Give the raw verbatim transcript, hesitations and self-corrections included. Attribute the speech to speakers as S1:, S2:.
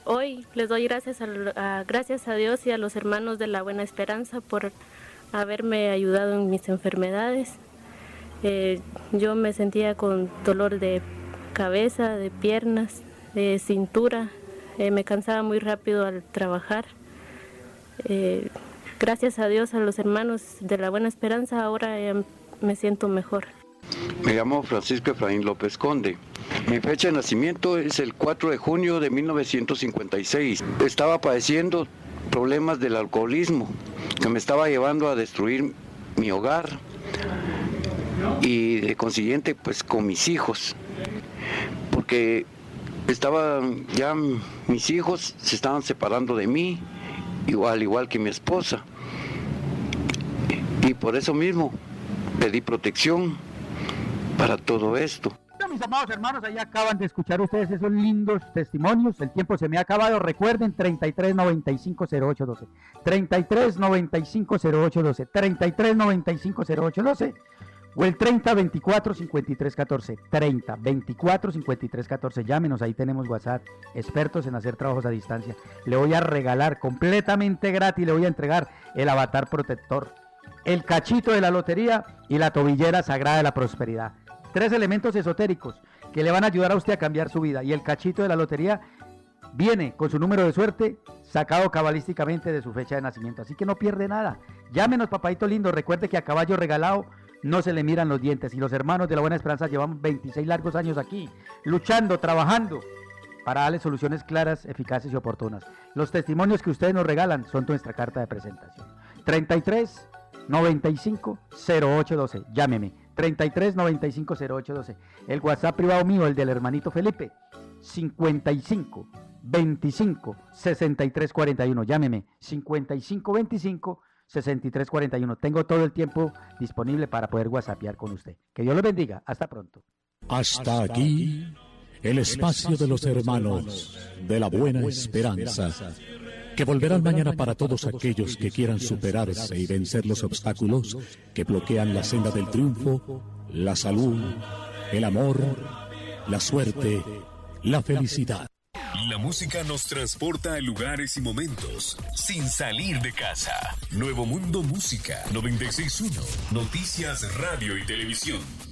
S1: hoy les doy gracias a, a, gracias a Dios y a los hermanos de la Buena Esperanza por haberme ayudado en mis enfermedades. Eh, yo me sentía con dolor de cabeza, de piernas, de cintura, eh, me cansaba muy rápido al trabajar. Eh, gracias a Dios, a los hermanos de la Buena Esperanza, ahora eh, me siento mejor.
S2: Me llamo Francisco Efraín López Conde. Mi fecha de nacimiento es el cuatro de junio de mil novecientos cincuenta y seis. Estaba padeciendo problemas del alcoholismo que me estaba llevando a destruir mi hogar y de consiguiente pues con mis hijos, porque estaba ya mis hijos se estaban separando de mí, igual, al igual que mi esposa, y por eso mismo pedí protección para todo esto.
S3: Mis amados hermanos, ahí acaban de escuchar ustedes esos lindos testimonios. El tiempo se me ha acabado. Recuerden, treinta y tres noventa y cinco cero ocho doce, treinta y tres noventa y cinco cero ocho doce, treinta y tres noventa y cinco cero ocho doce o el treinta veinticuatro cincuenta y tres catorce, treinta veinticuatro cincuenta y tres catorce. Llámenos, ahí tenemos WhatsApp, expertos en hacer trabajos a distancia. Le voy a regalar completamente gratis, le voy a entregar el avatar protector, el cachito de la lotería y la tobillera sagrada de la prosperidad. Tres elementos esotéricos que le van a ayudar a usted a cambiar su vida. Y el cachito de la lotería viene con su número de suerte sacado cabalísticamente de su fecha de nacimiento. Así que no pierde nada. Llámenos, papadito lindo. Recuerde que a caballo regalado no se le miran los dientes. Y los hermanos de la Buena Esperanza llevamos veintiséis largos años aquí, luchando, trabajando para darle soluciones claras, eficaces y oportunas. Los testimonios que ustedes nos regalan son nuestra carta de presentación. treinta y tres noventa y cinco cero ocho doce. Llámeme. treinta y tres noventa y cinco cero ocho doce. El WhatsApp privado mío, el del hermanito Felipe, cincuenta y cinco veinticinco sesenta y tres cuarenta y uno. Llámeme, cincuenta y cinco veinticinco sesenta y tres cuarenta y uno. Tengo todo el tiempo disponible para poder whatsappear con usted. Que Dios los bendiga. Hasta pronto.
S4: Hasta aquí el espacio de los hermanos de la Buena Esperanza, que volverán mañana para todos aquellos que quieran superarse y vencer los obstáculos que bloquean la senda del triunfo, la salud, el amor, la suerte, la felicidad.
S5: La música nos transporta a lugares y momentos sin salir de casa. Nuevo Mundo Música noventa y seis punto uno. Noticias, radio y televisión.